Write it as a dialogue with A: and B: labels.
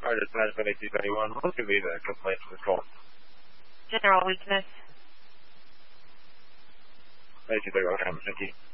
A: Artist Management 1821. What could be the complaint for this call?
B: General weakness.
A: 1831. Thank you.